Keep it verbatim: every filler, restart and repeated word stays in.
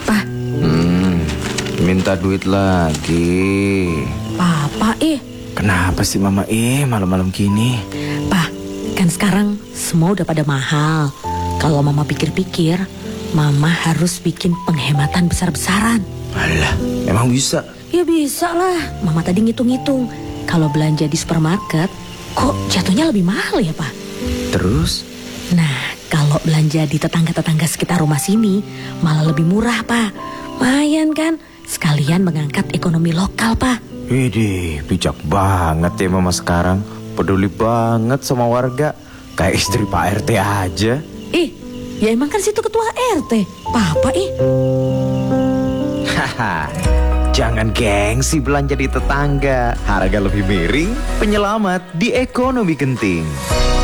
Pak. Hmm, minta duit lagi. Papa, ih. Kenapa sih Mama eh malam-malam gini? Pak, kan sekarang semua udah pada mahal. Kalau Mama pikir-pikir, Mama harus bikin penghematan besar-besaran. Alah, emang bisa? Ya bisa lah. Mama tadi ngitung-ngitung. Kalau belanja di supermarket, kok jatuhnya lebih mahal ya, Pak? Terus? Nah, kalau belanja di tetangga-tetangga sekitar rumah sini, malah lebih murah, Pak. Lumayan kan? Sekalian mengangkat ekonomi lokal, Pak. Widih, bijak banget ya Mama sekarang. Peduli banget sama warga. Kayak istri Pak R T aja. Ih, ya emang kan situ ketua R T. Papa, ih. Haha, jangan gengsi belanja di tetangga. Harga lebih miring, penyelamat di ekonomi genting.